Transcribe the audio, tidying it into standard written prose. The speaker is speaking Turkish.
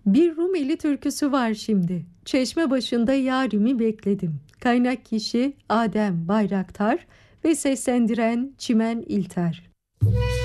Bir Rumeli türküsü var şimdi. Çeşme başında yarimi bekledim. Kaynak kişi Adem Bayraktar ve seslendiren Çimen İlter.